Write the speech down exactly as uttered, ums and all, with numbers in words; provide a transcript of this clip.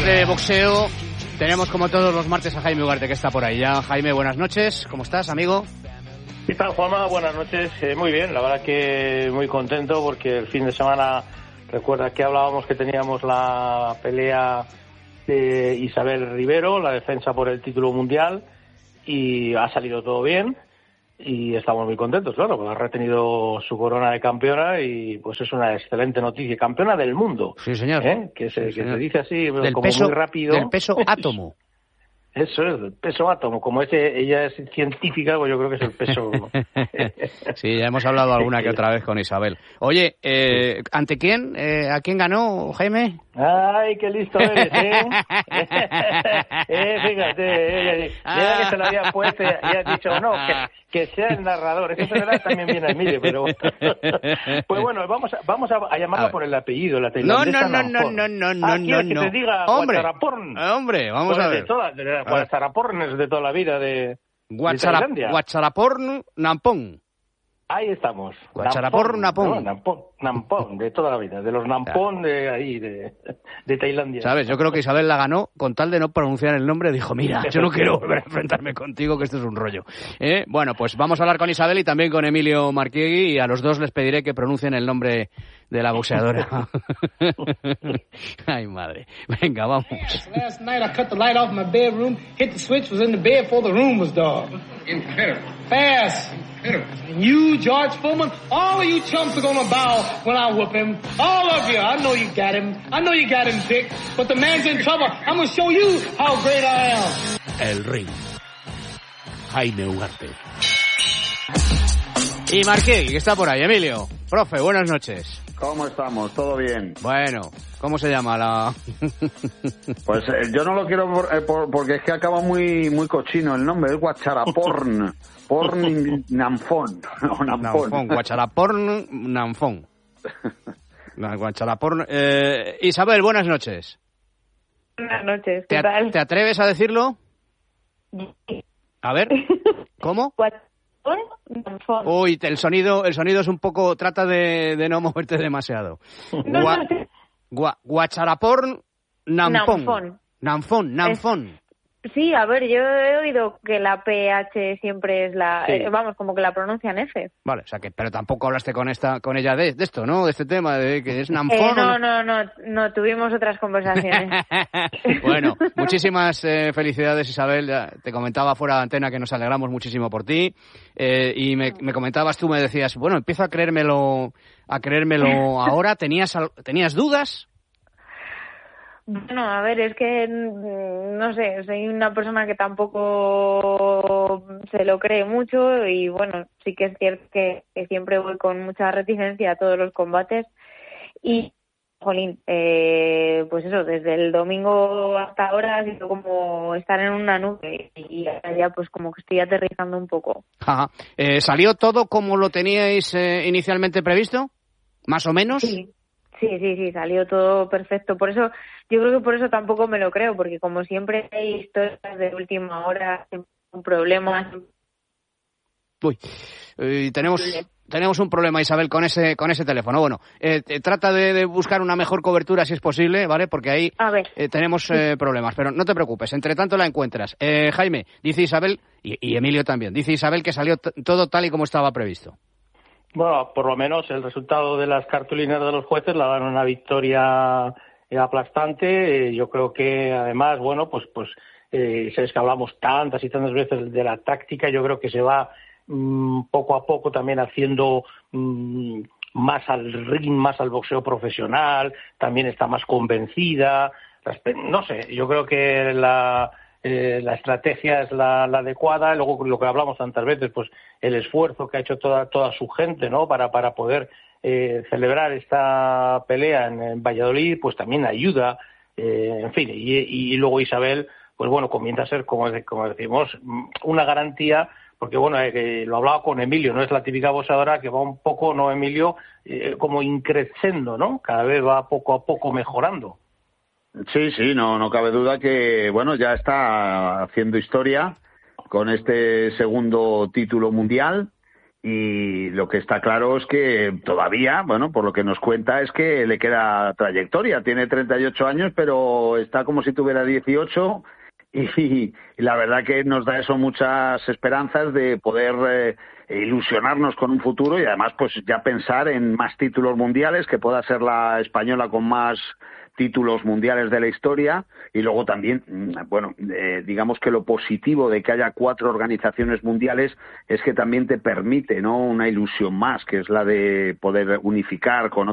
de boxeo tenemos como todos los martes a Jaime Ugarte, que está por ahí ya. Jaime, buenas noches, ¿cómo estás, amigo? ¿Qué tal, Juanma? Buenas noches. Eh, muy bien, la verdad que muy contento porque el fin de semana, recuerda que hablábamos que teníamos la pelea de Isabel Rivero, la defensa por el título mundial, y ha salido todo bien. Y estamos muy contentos, claro, porque ha retenido su corona de campeona y pues es una excelente noticia. Campeona del mundo. Sí, señor. ¿Eh? Que, se, sí, que señor. se dice así, del como peso, muy rápido. Del peso átomo. Eso es, el peso átomo. Como ese, ella es científica, pues yo creo que es el peso. Sí, ya hemos hablado alguna que otra vez con Isabel. Oye, eh, ¿ante quién? Eh, ¿A quién ganó, Jaime? Ay, qué listo eres, ¿eh? eh fíjate, eh, mira que se lo había puesto y has dicho, no, que, que sea el narrador. Eso se verá también bien a Emilio, pero... Pues bueno, vamos a, vamos a, a llamarlo a por el apellido, la tailandesa. No, no, no, no, no, no, ah, no, no. no. Que te diga Hombre, hombre, vamos pues a ver. De toda, de la, Guacharaporn de toda la vida de, Guachara, de Tailandia. Guacharaporn Nampón. Ahí estamos. Guacharaporn Nampón. No, Nampón, Nampón, de toda la vida. De los Nampón de ahí, de, de Tailandia. ¿Sabes? Yo creo que Isabel la ganó con tal de no pronunciar el nombre. Dijo, mira, yo no quiero volver a enfrentarme contigo, que esto es un rollo. ¿Eh? Bueno, pues vamos a hablar con Isabel y también con Emilio Marquiegui, y a los dos les pediré que pronuncien el nombre de la boxeadora. Ay, madre. Venga, vamos. Yes, last night I cut the light off my bedroom, hit the switch, was in the bed before the room was dark. Incredible. Fast. Incredible. And you, George Foreman, all of you chumps are gonna bow when I whoop him. All of you. I know you got him. I know you got him, Dick. But the man's in trouble. I'm gonna show you how great I am. El ring. Jaime Ugarte. Y Marquiegui, que está por ahí. Emilio, profe, buenas noches. ¿Cómo estamos? ¿Todo bien? Bueno, ¿cómo se llama la...? Pues eh, yo no lo quiero por, eh, por, porque es que acaba muy muy cochino el nombre, es Guacharaporn. Porn Nampón. No, Nampón. Nampón, Guacharaporn Nampón. Guacharaporn... Eh, Isabel, buenas noches. Buenas noches, ¿qué ¿Te, tal? ¿Te atreves a decirlo? A ver, ¿cómo? Uy, el sonido, el sonido es un poco... Trata de, de no moverte demasiado. Gua, gua, Guacharaporn Nampón. Nampón. Nampón, Nampón. Sí, a ver, yo he oído que la P H siempre es la... Sí. Eh, vamos, como que la pronuncian F. Vale, o sea que... Pero tampoco hablaste con esta con ella de, de esto, ¿no? De este tema, de que es Nampón. Eh, no, no, no, no, no, tuvimos otras conversaciones. Bueno, muchísimas eh, felicidades, Isabel. Ya te comentaba fuera de antena que nos alegramos muchísimo por ti. Eh, y me, me comentabas tú, me decías, bueno, empiezo a creérmelo, a creérmelo ahora. ¿Tenías, ¿Tenías dudas? Bueno, a ver, es que, no sé, soy una persona que tampoco se lo cree mucho y, bueno, sí que es cierto que, que siempre voy con mucha reticencia a todos los combates y, jolín, eh, pues eso, desde el domingo hasta ahora ha sido como estar en una nube y ahora ya pues como que estoy aterrizando un poco. Ajá. Eh, ¿Salió todo como lo teníais eh, inicialmente previsto? ¿Más o menos? Sí. Sí, sí, sí, salió todo perfecto. Por eso, yo creo que por eso tampoco me lo creo, porque como siempre hay historias de última hora, un problema. Uy, eh, tenemos tenemos un problema, Isabel, con ese con ese teléfono. Bueno, eh, trata de, de buscar una mejor cobertura si es posible, ¿vale? Porque ahí eh, tenemos eh, problemas, pero no te preocupes, entre tanto la encuentras. Eh, Jaime, dice Isabel, y, y Emilio también, dice Isabel que salió t- todo tal y como estaba previsto. Bueno, por lo menos el resultado de las cartulinas de los jueces la dan una victoria eh, aplastante. Eh, yo creo que además, bueno, pues pues eh, sabes que hablamos tantas y tantas veces de la táctica. Yo creo que se va mmm, poco a poco también haciendo mmm, más al ring, más al boxeo profesional. También está más convencida. No sé, yo creo que la... Eh, la estrategia es la, la adecuada, luego lo que hablamos tantas veces, pues el esfuerzo que ha hecho toda toda su gente, ¿no? Para para poder eh, celebrar esta pelea en, en Valladolid, pues también ayuda, eh, en fin, y, y luego Isabel, pues bueno, comienza a ser, como, como decimos, una garantía, porque bueno, eh, lo hablaba con Emilio, no es la típica boxeadora que va un poco, ¿no, Emilio? Eh, como increciendo, ¿no? Cada vez va poco a poco mejorando. Sí, sí, no, no cabe duda que, bueno, ya está haciendo historia con este segundo título mundial y lo que está claro es que todavía, bueno, por lo que nos cuenta, es que le queda trayectoria. Tiene treinta y ocho años, pero está como si tuviera dieciocho y, y la verdad que nos da eso muchas esperanzas de poder eh, ilusionarnos con un futuro y además pues ya pensar en más títulos mundiales, que pueda ser la española con más títulos mundiales de la historia. Y luego también, bueno, eh, digamos que lo positivo de que haya cuatro organizaciones mundiales es que también te permite, ¿no?, una ilusión más, que es la de poder unificar con